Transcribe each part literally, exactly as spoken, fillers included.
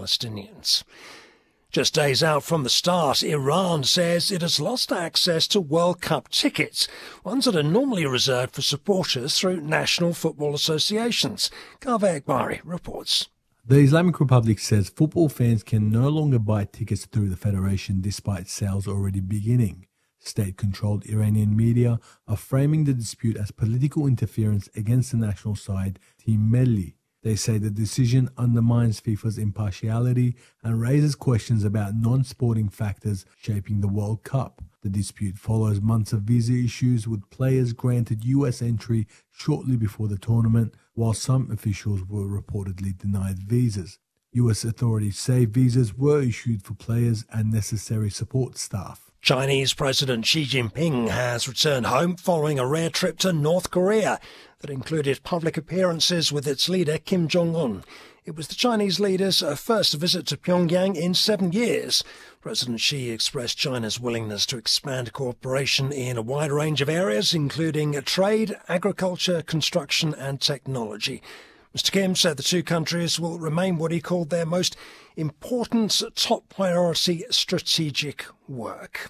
Palestinians. Just days out from the start, Iran says it has lost access to World Cup tickets, ones that are normally reserved for supporters through national football associations. Kaveh Akbari reports. The Islamic Republic says football fans can no longer buy tickets through the federation despite sales already beginning. State-controlled Iranian media are framing the dispute as political interference against the national side, Team Melli. They say the decision undermines FIFA's impartiality and raises questions about non-sporting factors shaping the World Cup. The dispute follows months of visa issues, with players granted U S entry shortly before the tournament, while some officials were reportedly denied visas. U S authorities say visas were issued for players and necessary support staff. Chinese President Xi Jinping has returned home following a rare trip to North Korea that included public appearances with its leader Kim Jong-un. It was the Chinese leader's first visit to Pyongyang in seven years. President Xi expressed China's willingness to expand cooperation in a wide range of areas, including trade, agriculture, construction and technology. Mister Kim said the two countries will remain what he called their most important top priority strategic work.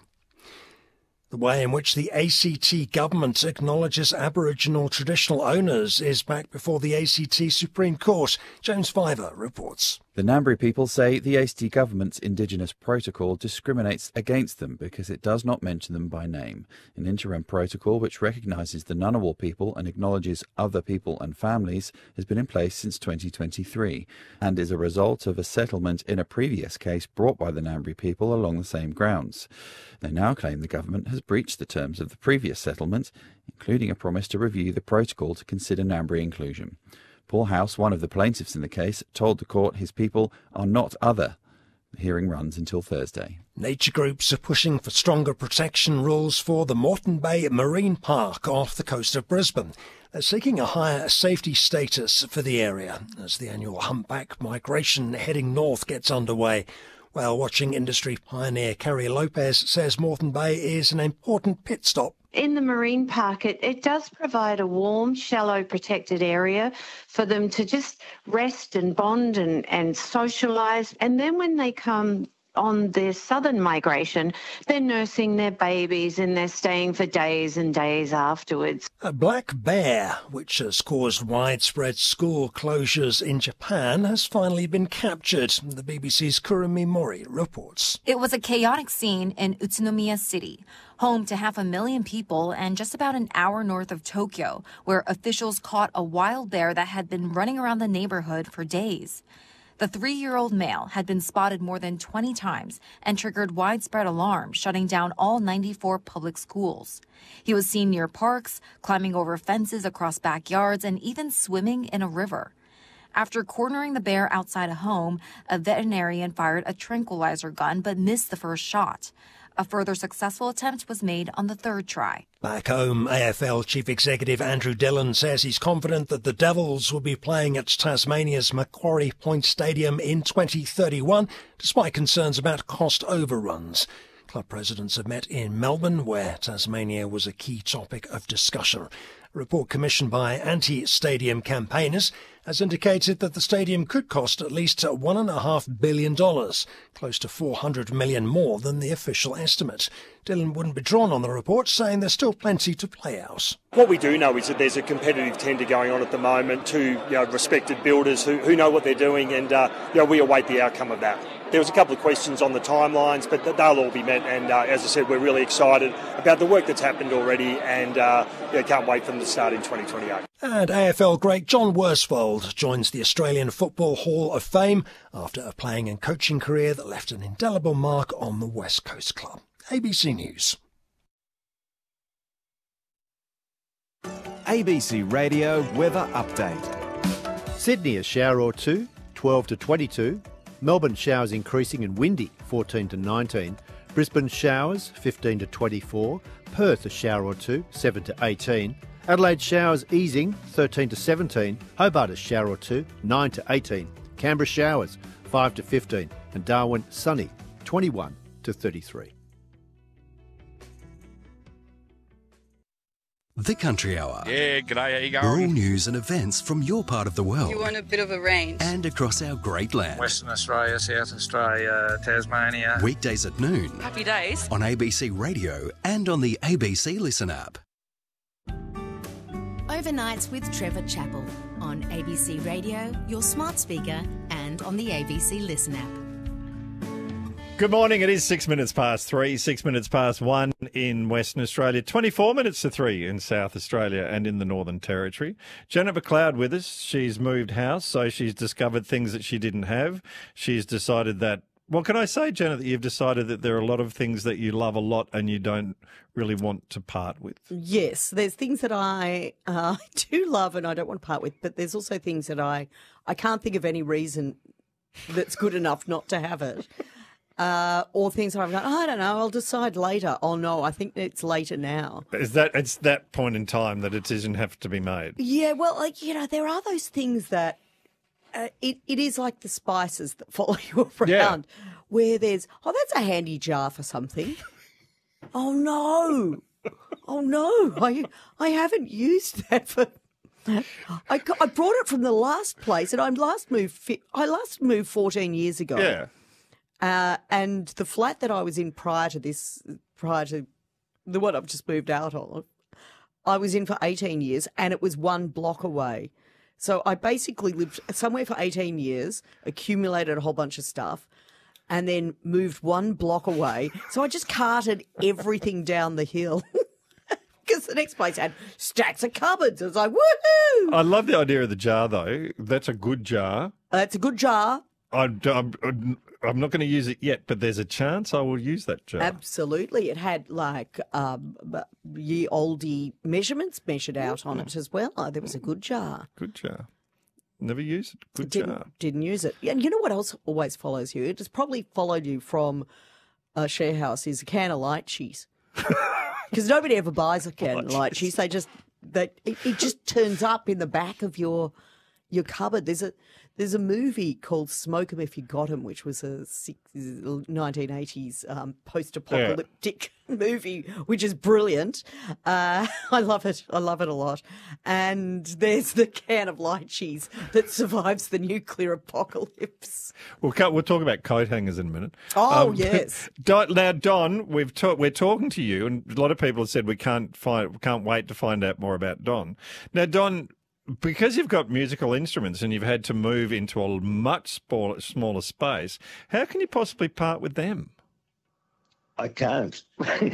The way in which the A C T government acknowledges Aboriginal traditional owners is back before the A C T Supreme Court. James Fiver reports. The Ngambri people say the A C T government's Indigenous protocol discriminates against them because it does not mention them by name. An interim protocol which recognises the Ngunnawal people and acknowledges other people and families has been in place since twenty twenty-three and is a result of a settlement in a previous case brought by the Ngambri people along the same grounds. They now claim the government has breached the terms of the previous settlement, including a promise to review the protocol to consider Ngambri inclusion. Paul House, one of the plaintiffs in the case, told the court his people are not other. The hearing runs until Thursday. Nature groups are pushing for stronger protection rules for the Moreton Bay Marine Park off the coast of Brisbane. They're seeking a higher safety status for the area as the annual humpback migration heading north gets underway. Whale watching industry pioneer Carrie Lopez says Moreton Bay is an important pit stop. In the marine park, it, it does provide a warm, shallow, protected area for them to just rest and bond and, and socialise. And then when they come on their southern migration, they're nursing their babies and they're staying for days and days afterwards. A black bear, which has caused widespread school closures in Japan, has finally been captured. The B B C's Kurumi Mori reports. It was a chaotic scene in Utsunomiya City, home to half a million people and just about an hour north of Tokyo, where officials caught a wild bear that had been running around the neighborhood for days. The three-year-old male had been spotted more than twenty times and triggered widespread alarm, shutting down all ninety-four public schools. He was seen near parks, climbing over fences across backyards, and even swimming in a river. After cornering the bear outside a home, a veterinarian fired a tranquilizer gun but missed the first shot. A further successful attempt was made on the third try. Back home, A F L Chief Executive Andrew Dillon says he's confident that the Devils will be playing at Tasmania's Macquarie Point Stadium in twenty thirty-one, despite concerns about cost overruns. Club presidents have met in Melbourne, where Tasmania was a key topic of discussion. A report commissioned by anti-stadium campaigners has indicated that the stadium could cost at least one point five billion dollars, close to four hundred million dollars more than the official estimate. Dillon wouldn't be drawn on the report, saying there's still plenty to play out. What we do know is that there's a competitive tender going on at the moment to you know, respected builders who, who know what they're doing, and uh, you know, we await the outcome of that. There was a couple of questions on the timelines, but they'll all be met, and uh, as I said, we're really excited about the work that's happened already, and uh, you know, can't wait for them to start in twenty twenty-eight. And A F L great John Worsfold joins the Australian Football Hall of Fame after a playing and coaching career that left an indelible mark on the West Coast club. A B C News. A B C Radio Weather Update. Sydney a shower or two, twelve to twenty-two. Melbourne showers increasing and windy, fourteen to nineteen. Brisbane showers, fifteen to twenty-four. Perth a shower or two, seven to eighteen. Adelaide showers easing, thirteen to seventeen. Hobart a shower or two, nine to eighteen. Canberra showers, five to fifteen. And Darwin sunny, twenty-one to thirty-three. The Country Hour. Yeah, g'day, how you Rural going? news and events from your part of the world. You want a bit of a range. And across our great land. Western Australia, South Australia, Tasmania. Weekdays at noon. Happy days. On A B C Radio and on the A B C Listen app. Overnights with Trevor Chappell on A B C Radio, your smart speaker, and on the A B C Listen app. Good morning. It is six minutes past three, six minutes past one in Western Australia, twenty-four minutes to three in South Australia and in the Northern Territory. Janet McLeod with us. She's moved house, so she's discovered things that she didn't have. She's decided that, well, can I say, Janet, that you've decided that there are a lot of things that you love a lot and you don't really want to part with? Yes, there's things that I uh, do love and I don't want to part with, but there's also things that I, I can't think of any reason that's good enough not to have it. Uh, or things I've gone, I don't know, I'll decide later. Oh, no, I think it's later now. Is that it's that point in time that a decision has to be made? Yeah, well, like, you know, there are those things that uh, it, it is like the spices that follow you around Yeah. where there's, oh, that's a handy jar for something. Oh, no. Oh, no, I, I haven't used that for... I, got- I brought it from the last place and I last moved, fi- I last moved fourteen years ago. Yeah. Uh, and the flat that I was in prior to this, prior to the one I've just moved out of, I was in for eighteen years and it was one block away. So I basically lived somewhere for eighteen years, accumulated a whole bunch of stuff, and then moved one block away. So I just carted everything down the hill. Because the next place had stacks of cupboards. I was like, woohoo! I love the idea of the jar, though. That's a good jar. Uh, it's a good jar. I'm, I'm, I'm not going to use it yet, but there's a chance I will use that jar. Absolutely. It had like um, ye oldie measurements measured out on it as well. Oh, there was a good jar. Good jar. Never used it. Good didn't, jar. Didn't use it. And you know what else always follows you? It has probably followed you from a share house is a can of light cheese. Because nobody ever buys a can of light cheese. They just, they, it, it just turns up in the back of your your cupboard. There's a there's a movie called Smoke 'Em If You Got 'Em, which was a nineteen eighties um, post-apocalyptic yeah. movie, which is brilliant. Uh, I love it. I love it a lot. And there's the can of light cheese that survives the nuclear apocalypse. We'll, cut, we'll talk about coat hangers in a minute. Oh, um, yes. Don, now, Don, we've ta- we're talking to you, and a lot of people have said we can't find, can't wait to find out more about Don. Now, Don, because you've got musical instruments and you've had to move into a much smaller, smaller space, how can you possibly part with them? I can't.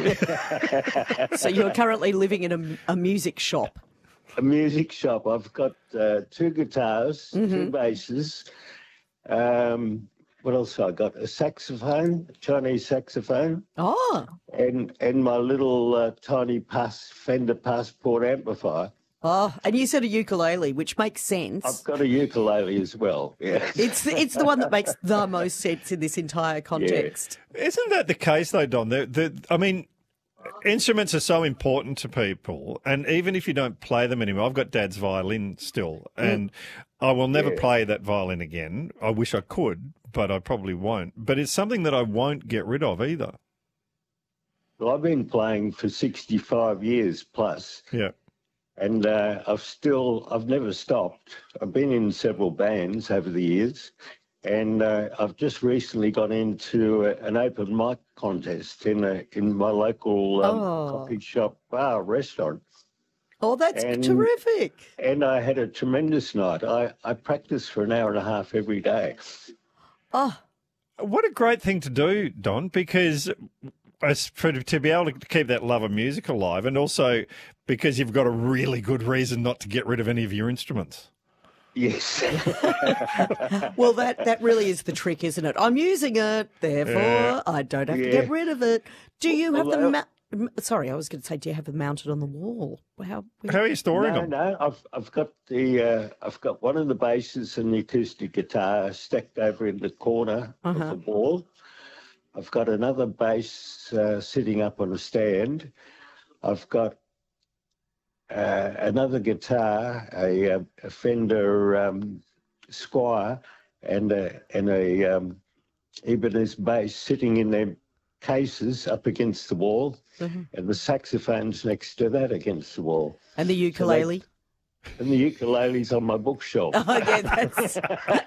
So you're currently living in a, a music shop? A music shop. I've got uh, two guitars, mm-hmm. two basses. Um, what else have I got? A saxophone, a Chinese saxophone. Oh. And and my little uh, tiny pass, Fender Passport amplifier. Oh, and you said a ukulele, which makes sense. I've got a ukulele as well, yeah. It's the, it's the one that makes the most sense in this entire context. Yeah. Isn't that the case, though, Don? The, the, I mean, instruments are so important to people, and even if you don't play them anymore, I've got Dad's violin still, and mm. I will never yeah. play that violin again. I wish I could, but I probably won't. But it's something that I won't get rid of either. Well, I've been playing for sixty-five years plus. Yeah. And uh, I've still, I've never stopped. I've been in several bands over the years, and uh, I've just recently got into a, an open mic contest in a, in my local um, oh. coffee shop bar restaurant. Oh, that's and, terrific. And I had a tremendous night. I, I practiced for an hour and a half every day. Oh. What a great thing to do, Don, because for, to be able to keep that love of music alive, and also because you've got a really good reason not to get rid of any of your instruments. Yes. Well, that, that really is the trick, isn't it? I'm using it, therefore yeah. I don't have yeah. to get rid of it. Do you have well, them... Ma- Sorry, I was going to say, do you have them mounted on the wall? How, How are you storing no, them? No, I've I've got the uh, I've got one of the basses and the acoustic guitar stacked over in the corner uh-huh. of the wall. I've got another bass uh, sitting up on a stand. I've got uh, another guitar, a, a Fender um, Squire, and a and a um, Ibanez bass sitting in there cases up against the wall, mm-hmm. and the saxophone's next to that against the wall. And the ukulele? So they, and the ukulele's on my bookshelf. Oh, yeah, that's...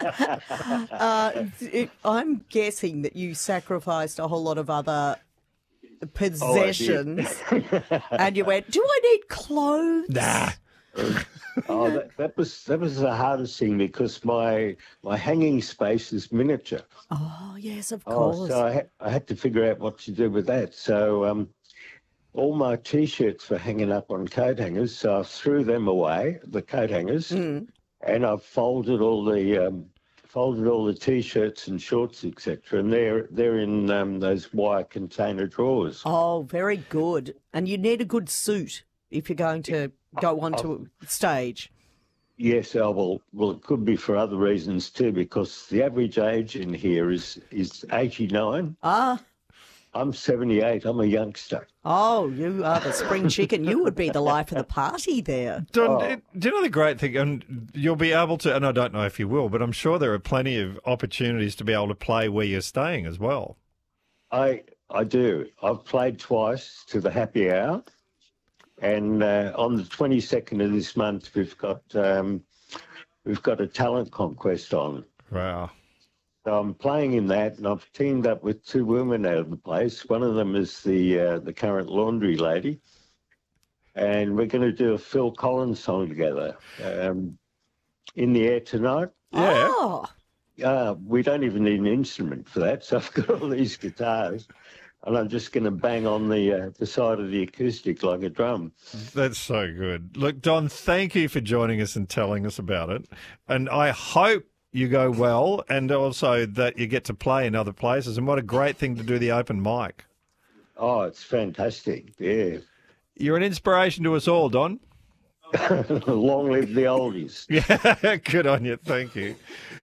uh, it, I'm guessing that you sacrificed a whole lot of other possessions, oh, and you went, do I need clothes? Nah. oh, that, that was that was the hardest thing because my my hanging space is miniature. Oh yes, of Oh, course. so I, ha- I had to figure out what to do with that. So um, all my T-shirts were hanging up on coat hangers, so I threw them away, the coat hangers, mm. and I've folded all the um, folded all the T-shirts and shorts, et cetera. And they're they're in um, those wire container drawers. Oh, very good. And you need a good suit if you're going to go onto a stage. Yes, oh, well, well, it could be for other reasons too, because the average age in here is is eighty-nine. Ah. I'm seventy-eight. I'm a youngster. Oh, you are the spring chicken. You would be the life of the party there. Don, Oh. do you know the great thing? And you'll be able to, and I don't know if you will, but I'm sure there are plenty of opportunities to be able to play where you're staying as well. I I do. I've played twice to the happy hour, and uh, on the twenty-second of this month, we've got um, we've got a talent conquest on. Wow. So I'm playing in that, and I've teamed up with two women out of the place. One of them is the uh, the current laundry lady, and we're going to do a Phil Collins song together. Um, in the air tonight. Yeah. Oh. Uh, we don't even need an instrument for that, so I've got all these guitars, and I'm just going to bang on the uh, the side of the acoustic like a drum. That's so good. Look, Don, thank you for joining us and telling us about it. And I hope you go well, and also that you get to play in other places. And what a great thing to do the open mic. Oh, it's fantastic, yeah. You're an inspiration to us all, Don. Long live the oldies. Yeah, good on you. Thank you.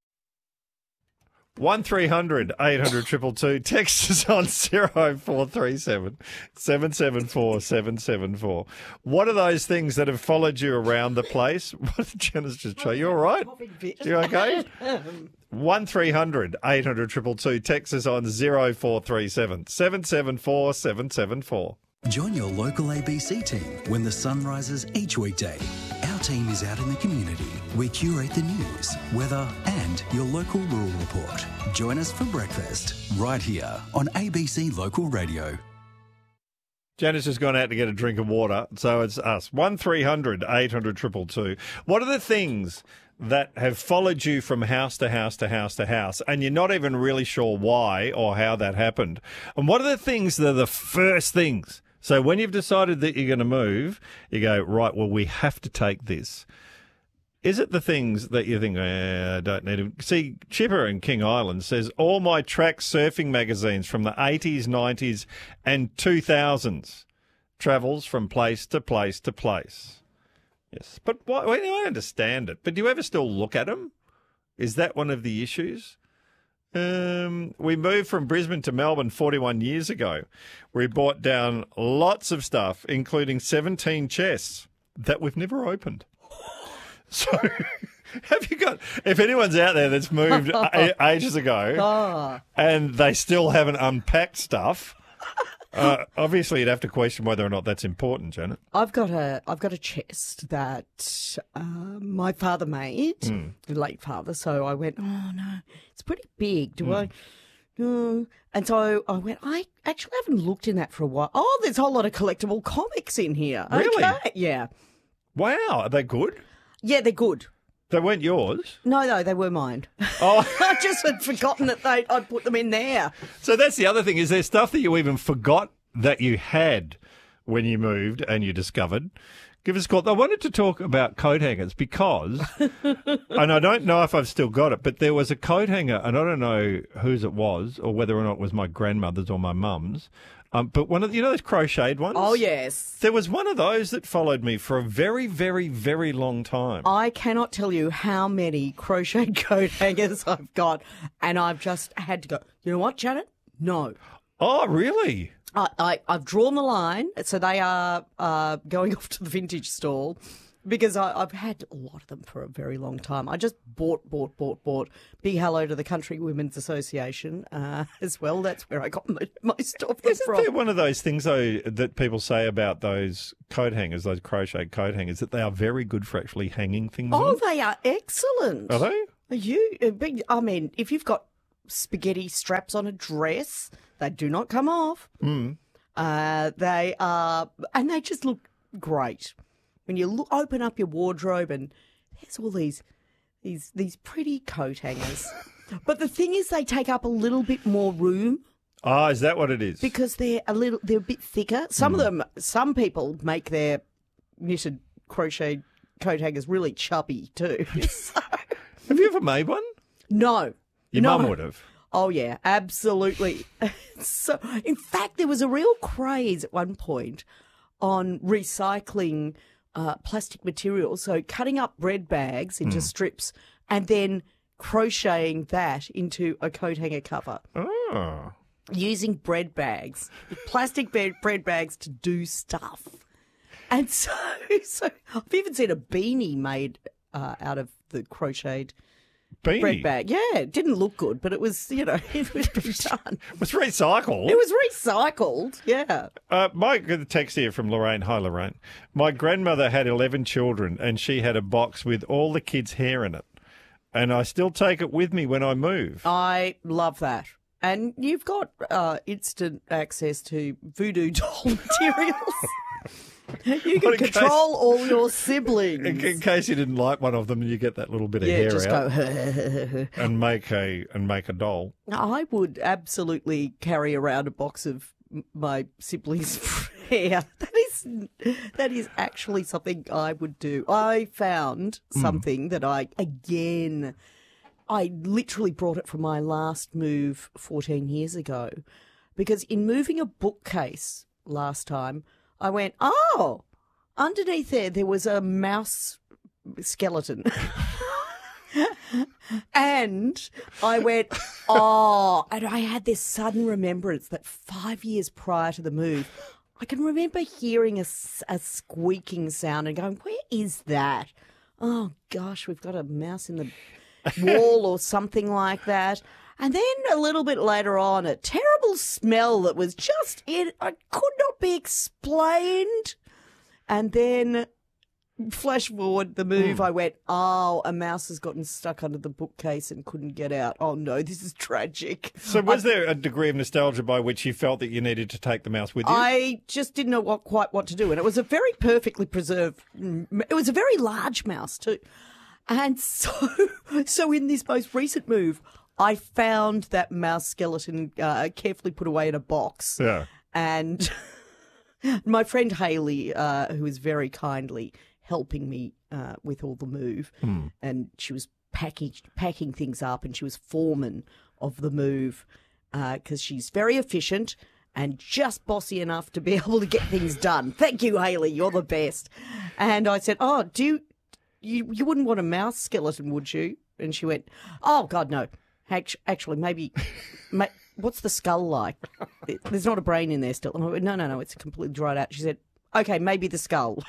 one three hundred eight hundred two two two. Text us on zero four three seven seven seven four seven seven four. What are those things that have followed you around the place? What did Janice just show? You all right? You okay? one three hundred eight hundred two two two. Text us on zero four three seven seven seven four seven seven four. Join your local A B C team when the sun rises each weekday. Our team is out in the community. We curate the news, weather and your local rural report. Join us for breakfast right here on A B C Local Radio. Janice has gone out to get a drink of water, so it's us. one three hundred eight hundred two two two. What are the things that have followed you from house to house to house to house, and you're not even really sure why or how that happened? And what are the things that are the first things? So when you've decided that you're going to move, you go, right, well, we have to take this. Is it the things that you think, eh, I don't need them? See, Chipper in King Island says, all my track surfing magazines from the eighties, nineties and two thousands travels from place to place to place. Yes, but why, well, I understand it. But do you ever still look at them? Is that one of the issues? Um, we moved from Brisbane to Melbourne forty-one years ago. We brought down lots of stuff, including seventeen chests that we've never opened. So, have you got, if anyone's out there that's moved a- ages ago Oh. and they still haven't unpacked stuff, uh, obviously you'd have to question whether or not that's important, Janet. I've got a I've got a chest that uh, my father made, Mm. late father. So I went, oh no, it's pretty big. Do Mm. I? No. And so I went, I actually haven't looked in that for a while. Oh, there's a whole lot of collectible comics in here. Really? Okay. Yeah. Wow, are they good? Yeah, they're good. They weren't yours? No, no, they were mine. Oh. I just had forgotten that they I'd put them in there. So that's the other thing. Is there stuff that you even forgot that you had when you moved and you discovered? Give us a call. I wanted to talk about coat hangers because, and I don't know if I've still got it, but there was a coat hanger, and I don't know whose it was or whether or not it was my grandmother's or my mum's, um, but one of, you know those crocheted ones? Oh, yes. There was one of those that followed me for a very, very, very long time. I cannot tell you how many crochet coat hangers I've got, and I've just had to go, you know what, Janet? No. Oh, really? I, I, I've drawn the line, so they are uh, going off to the vintage stall because I, I've had a lot of them for a very long time. I just bought, bought, bought, bought. Big hello to the Country Women's Association uh, as well. That's where I got my, most of them Isn't from. there one of those things, though, that people say about those coat hangers, those crocheted coat hangers, that they are very good for actually hanging things Oh, in? they are excellent. Are they? Are you? uh, big- I mean, if you've got spaghetti straps on a dress, they do not come off. Mm. Uh, they are, and they just look great. When you look, open up your wardrobe and there's all these, these, these pretty coat hangers. But the thing is, they take up a little bit more room. Ah, is that what it is? Because they're a little, they're a bit thicker. Some of them, some people make their knitted crochet coat hangers really chubby too. So- Have you ever made one? No. Your no. mum would have. Oh, yeah, absolutely. So, in fact, there was a real craze at one point on recycling uh, plastic materials, so cutting up bread bags into Mm. strips and then crocheting that into a coat hanger cover. Oh. Using bread bags, plastic bread bread bags to do stuff. And so, so I've even seen a beanie made uh, out of the crocheted Beanie? bread bag. Yeah, it didn't look good, but it was, you know, it was done. It was recycled. It was recycled, yeah. Uh, my the text here from Lorraine. Hi, Lorraine. My grandmother had eleven children, and she had a box with all the kids' hair in it. And I still take it with me when I move. I love that. And you've got uh, instant access to voodoo doll materials. You can Well, in control case- all your siblings. In, in case you didn't like one of them, you get that little bit of Yeah, hair just out go. and make a and make a doll. I would absolutely carry around a box of m- my siblings' hair. That is that is actually something I would do. I found something that I again I literally brought it from my last move fourteen years ago, because in moving a bookcase last time, I went, oh, underneath there there was a mouse skeleton. And I went, oh, and I had this sudden remembrance that five years prior to the move, I can remember hearing a, s- a squeaking sound and going, where is that? Oh, gosh, we've got a mouse in the wall or something like that. And then a little bit later on, a terrible smell that was just, it I could not be explained. And then flash forward the move, I went, oh, a mouse has gotten stuck under the bookcase and couldn't get out. Oh, no, this is tragic. So was I, there a degree of nostalgia by which you felt that you needed to take the mouse with you? I just didn't know what, quite what to do. And it was a very perfectly preserved, it was a very large mouse too. And so, so in this most recent move, I found that mouse skeleton uh, carefully put away in a box. Yeah. And my friend Hayley, uh, who was very kindly helping me uh, with all the move, Hmm. and she was packing packing things up, and she was foreman of the move because she's very efficient and just bossy enough to be able to get things done. Thank you, Hayley. You're the best. And I said, oh, do you, you, you wouldn't want a mouse skeleton, would you? And she went, oh, God, no. Act- Actually, maybe, ma- what's the skull like? There's not a brain in there still. And I went, no, no, no, it's completely dried out. She said, okay, maybe the skull.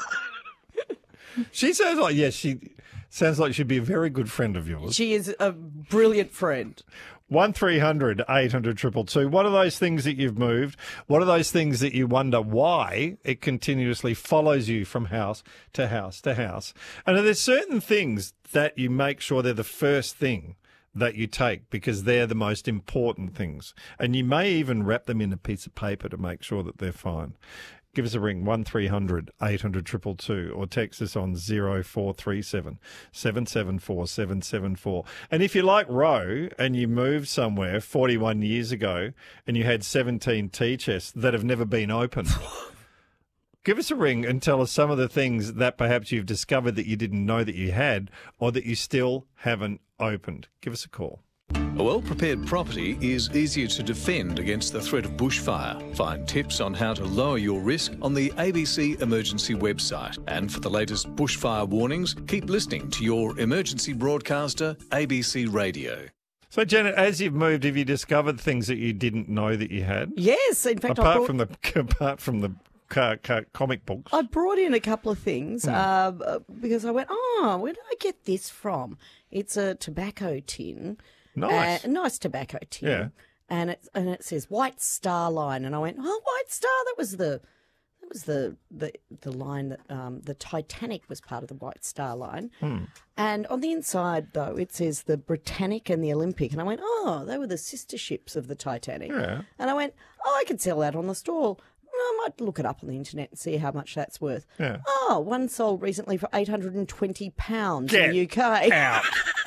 She sounds like, yes, she sounds like she'd be a very good friend of yours. She is a brilliant friend. one three hundred eight hundred two two two. What are those things that you've moved? What are those things that you wonder why it continuously follows you from house to house to house? And are there certain things that you make sure they're the first thing that you take because they're the most important things? And you may even wrap them in a piece of paper to make sure that they're fine. Give us a ring, one three hundred eight hundred two two two, or text us on zero four three seven seven seven four seven seven four. And if you're like Ro and you moved somewhere forty-one years ago and you had seventeen tea chests that have never been opened, give us a ring and tell us some of the things that perhaps you've discovered that you didn't know that you had or that you still haven't opened. Give us a call. A well-prepared property is easier to defend against the threat of bushfire. Find tips on how to lower your risk on the A B C Emergency website. And for the latest bushfire warnings, keep listening to your emergency broadcaster, A B C Radio. So, Janet, as you've moved, have you discovered things that you didn't know that you had? Yes, in fact, I apart brought... from the apart from the ca- ca- comic books. I brought in a couple of things Hmm. um, uh, because I went, oh, where did I get this from? It's a tobacco tin. Nice. A nice tobacco tin. Yeah. And it, and it says White Star Line. And I went, oh, White Star, that was the... That was the, the, the line that um, the Titanic was part of the White Star Line. Hmm. And on the inside, though, it says the Britannic and the Olympic. And I went, oh, they were the sister ships of the Titanic. Yeah. And I went, oh, I could sell that on the stall. I might look it up on the internet and see how much that's worth. Yeah. Oh, one sold recently for eight hundred twenty pounds Get in the U K. out.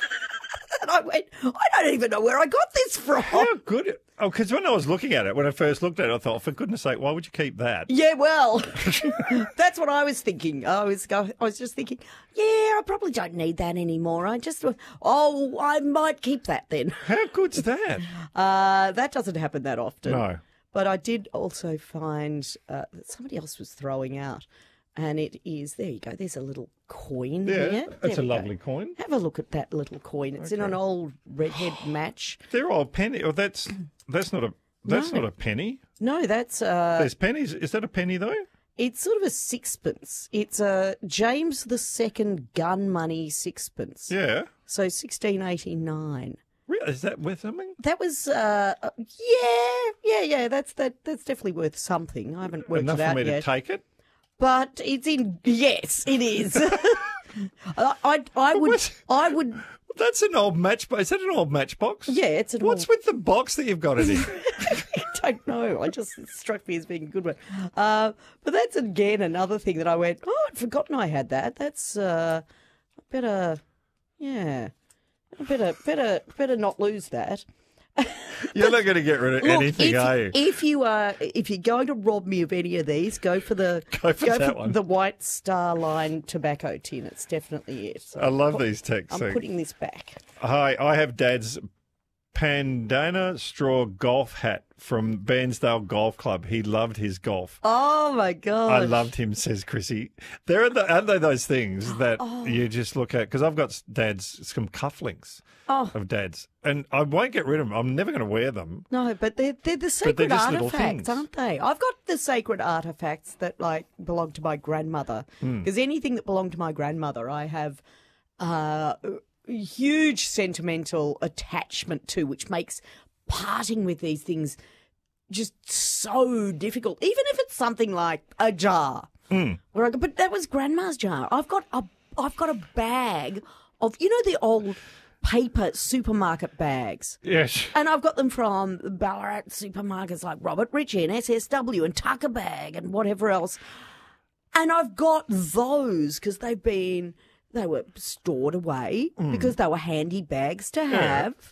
And I went, I don't even know where I got this from. How good. Oh, because when I was looking at it, when I first looked at it, I thought, for goodness sake, why would you keep that? Yeah, well, that's what I was thinking. I was go, I was just thinking, yeah, I probably don't need that anymore. I just, oh, I might keep that then. How good's that? Uh, that doesn't happen that often. No. But I did also find uh, that somebody else was throwing out, and it is, there you go, there's a little coin Yeah, here. that's There a we go. lovely coin. Have a look at that little coin. It's in Okay. an old redhead match. They're all penny. Oh, that's that's not a that's No. not a penny. No, that's uh, There's pennies. Is that a penny though? it's sort of a sixpence. It's a James the Second gun money sixpence. Yeah. So sixteen eighty-nine. Really? Is that worth something? That was uh, uh, yeah, yeah, yeah. That's that. That's definitely worth something. I haven't worked Enough it out for me yet. to take it. But it's in. Yes, it is. I, I, I would. I would. That's an old matchbox. Is that an old matchbox? Yeah, it's an What's old. with the box that you've got it in? I don't know. I just it struck me as being a good one. Uh, but that's again another thing that I went. Oh, I'd forgotten I had that. That's uh, better. Yeah, better, better, better not lose that. You're not going to get rid of Look, anything, if, are you? If you are, if you're going to rob me of any of these, go for the Go for that one. the White Star Line tobacco tin. It's definitely it. So I love I'm pu- these texts. I'm putting this back. Hi, I have Dad's Pandana straw golf hat from Bairnsdale Golf Club. He loved his golf. Oh my god! I loved him, says Chrissy. There are, the, aren't there those things that Oh. you just look at? Because I've got Dad's some cufflinks Oh. of Dad's, and I won't get rid of them. I'm never going to wear them. No, but they're they're the they're sacred just little artifacts, things. aren't they? I've got the sacred artifacts that like belong to my grandmother. Hmm. Because anything that belonged to my grandmother, I have uh, a huge sentimental attachment to, which makes parting with these things just so difficult. Even if it's something like a jar, Hmm. where I go, but that was grandma's jar. I've got a I've got a bag of, you know, the old paper supermarket bags. Yes. And I've got them from Ballarat supermarkets like Robert Ritchie and S S W and Tucker Bag and whatever else. And I've got those because they've been, they were stored away Mm. because they were handy bags to Yeah. have.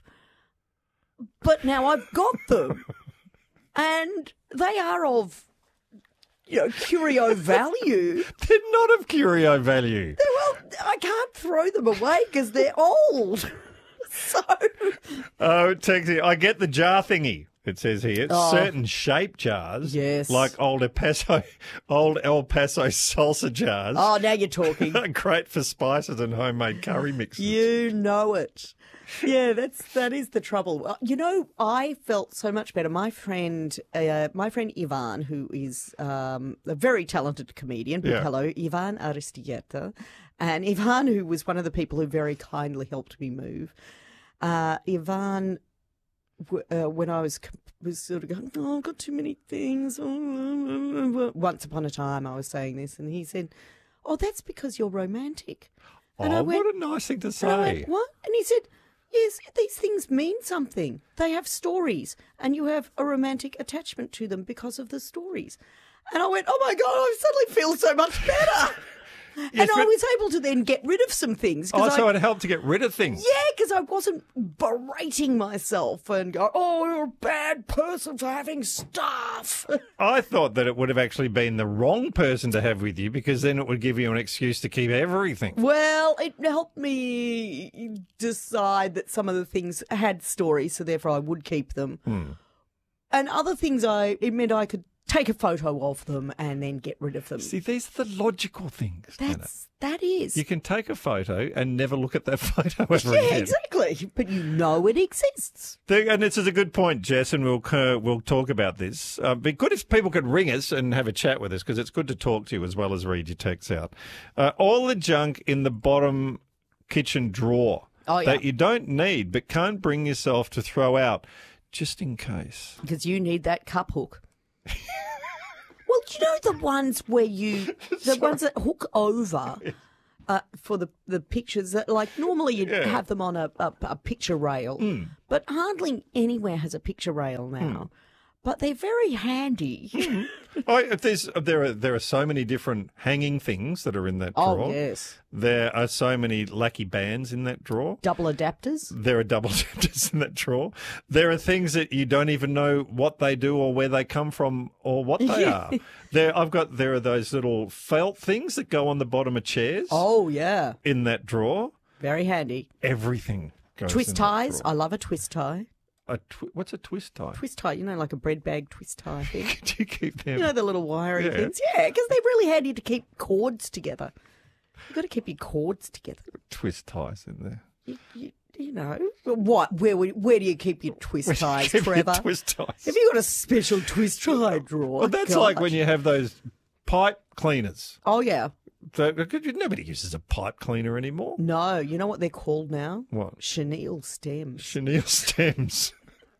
But now I've got them. And they are of, you know, curio value. They're not of curio value. Well, I can't throw them away because they're old. So, Oh, Texie, I get the jar thingy. It says here Oh. certain shape jars, Yes. like old El Paso, old El Paso salsa jars. oh, now you're talking. are great for spices and homemade curry mixes. You know it. Yeah, that's that is the trouble. Uh, You know, I felt so much better. My friend, uh, my friend Ivan, who is um, a very talented comedian. Big Yeah. hello, Ivan Aristieta, and Ivan, who was one of the people who very kindly helped me move. Uh, Ivan, w- uh, when I was was sort of going, oh, I've got too many things. Once upon a time, I was saying this, and he said, "Oh, that's because you're romantic." And I Oh, went, what a nice thing to and I went, say. what? And he said, yes, these things mean something. They have stories, and you have a romantic attachment to them because of the stories. And I went, oh my God, I suddenly feel so much better. Yes, and I but- was able to then get rid of some things. 'cause Oh, so I, it helped to get rid of things. yeah, because I wasn't berating myself and go, oh, you're a bad person for having stuff. I thought that it would have actually been the wrong person to have with you because then it would give you an excuse to keep everything. Well, it helped me decide that some of the things had stories, so therefore I would keep them. Hmm. And other things, I it meant I could take a photo of them and then get rid of them. See, these are the logical things. That's, that is. You can take a photo and never look at that photo ever yeah, again. exactly. But you know it exists. And this is a good point, Jess, and we'll uh, we'll talk about this. Uh, it'd be good if people could ring us and have a chat with us, because it's good to talk to you as well as read your texts out. Uh, all the junk in the bottom kitchen drawer oh, yeah. that you don't need but can't bring yourself to throw out, just in case. Because you need that cup hook. Well, you know the ones where you, the ones that hook over uh, for the, the pictures that, like, normally you'd Yeah. have them on a, a, a picture rail, Mm. but hardly anywhere has a picture rail now. Mm. But they're very handy. Oh, if there's there are there are so many different hanging things that are in that Oh, drawer. yes. There are so many lucky bands in that drawer. Double adapters. There are double adapters in that drawer. There are things that you don't even know what they do or where they come from or what they are. There, I've got there are those little felt things that go on the bottom of chairs. Oh, yeah. In that drawer, Very handy. everything goes. Twist in ties. That drawer. I love a twist tie. A twi- what's a twist tie? Twist tie, you know, like a bread bag twist tie thing. Do you keep them? You know, the little wiry Yeah. things? Yeah, because they're really handy to keep cords together. You've got to keep your cords together. Twist ties in there. You, you, you know, what? Where would- where do you keep your twist Where do you ties, keep your Trevor? twist ties? Have you got a special twist tie drawer? Well, that's like when Gosh. you have those pipe cleaners. Oh, yeah. So, nobody uses a pipe cleaner anymore. No, you know what they're called now? What? Chenille stems. Chenille stems.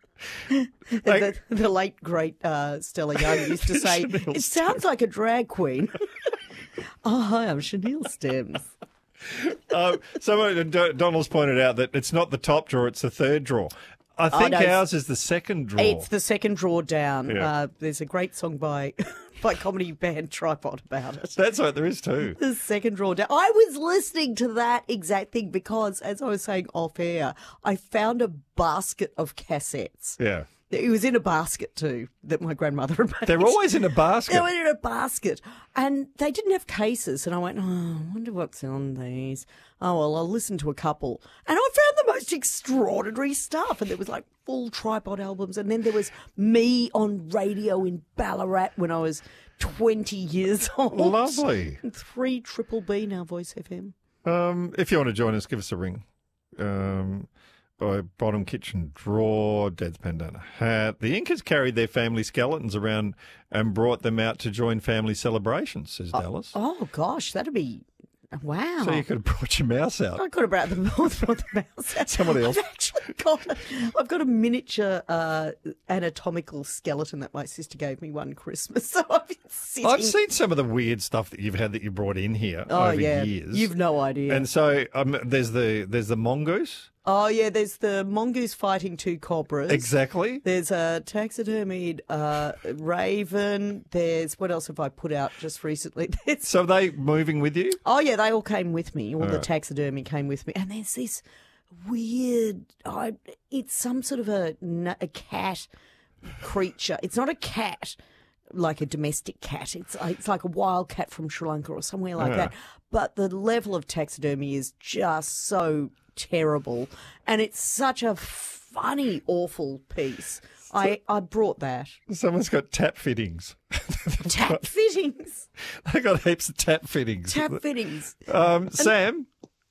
the, the late, great uh, Stella Young used to say, Chenille it sounds like a drag queen. Oh, hi, I'm Chenille stems. um, someone, D- Donald's pointed out that it's not the top drawer, it's the third drawer. I Oh, think no, it's- ours is the second drawer. It's the second drawer down. Yeah. Uh, there's a great song by by comedy band Tripod about it. That's right, there is too. The second drawer down. I was listening to that exact thing because, as I was saying off air, I found a basket of cassettes. Yeah. It was in a basket too that my grandmother had made. They're always in a basket. They were in a basket. And they didn't have cases. And I went, oh, I wonder what's on these. Oh, well, I'll listen to a couple. And I found the most extraordinary stuff. And there was like full Tripod albums. And then there was me on radio in Ballarat when I was twenty years old. Lovely. Three Triple B now, Voice F M. Um, if you want to join us, give us a ring. Um, by bottom kitchen drawer, Dad's bandana hat. The Incas carried their family skeletons around and brought them out to join family celebrations, says Dallas. Oh, gosh, that'd be... Wow. So you could have brought your mouse out. I could have brought the, brought the mouse out. Somebody else. I've actually got a, I've got a miniature uh, anatomical skeleton that my sister gave me one Christmas. So I've been sitting... I've seen some of the weird stuff that you've had that you brought in here Oh, over yeah. years. You've no idea. And so um, there's the there's the mongoose. Oh, yeah, there's the mongoose fighting two cobras. Exactly. There's a taxidermied uh, raven. There's, what else have I put out just recently? There's, So are they moving with you? oh, yeah, they all came with me. All All the right. taxidermy came with me. And there's this weird, I, it's some sort of a, n- a cat creature. It's not a cat like a domestic cat. It's it's like a wild cat from Sri Lanka or somewhere like Yeah. that. But the level of taxidermy is just so terrible, and it's such a funny, awful piece. I, I brought that. Someone's got tap fittings. Tap fittings. They got heaps of tap fittings. Tap fittings. Um, Sam?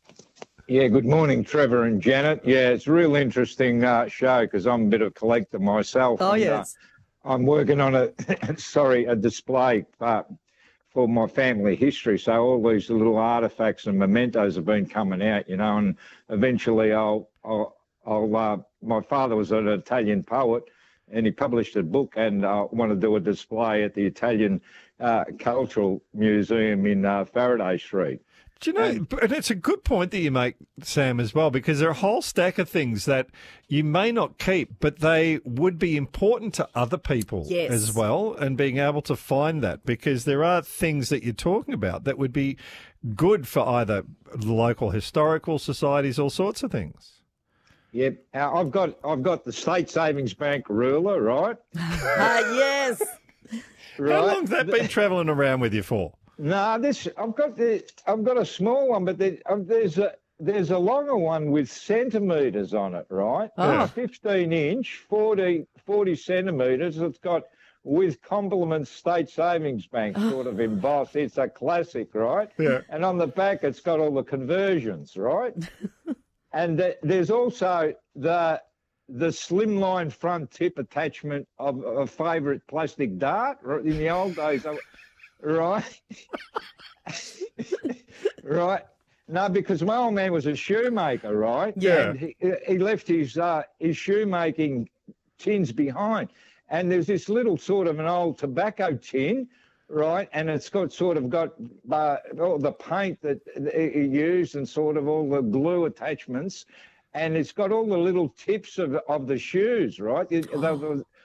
Yeah, good morning, Trevor and Janet. Yeah, it's a real interesting uh, show because I'm a bit of a collector myself. Oh, and, yes. Uh, I'm working on a, sorry, a display uh, for my family history. So all these little artifacts and mementos have been coming out, you know, and eventually I'll, I'll, I'll uh, my father was an Italian poet and he published a book and I uh, want to do a display at the Italian uh, Cultural Museum in uh, Faraday Street. Do you know, and it's a good point that you make, Sam, as well, because there are a whole stack of things that you may not keep, but they would be important to other people Yes. as well, and being able to find that, because there are things that you're talking about that would be good for either local historical societies, all sorts of things. Yep, uh, I've got I've got the State Savings Bank ruler, right? Ah, yes. Right. How long's that been travelling around with you for? No, this I've got the I've got a small one, but there, um, there's a there's a longer one with centimetres on it, right? Oh. It's fifteen inch, forty, forty centimetres. It's got with Compliments State Savings Bank sort of embossed. It's a classic, right? Yeah. And on the back, it's got all the conversions, right? And th- there's also the the slimline front tip attachment of a favourite plastic dart in the old days, right? Right. No, because my old man was a shoemaker, right? Yeah. And he, he left his uh, his shoemaking tins behind, and there's this little sort of an old tobacco tin, right? And it's got sort of got uh, all the paint that he used and sort of all the glue attachments, and it's got all the little tips of of the shoes, right? It, oh.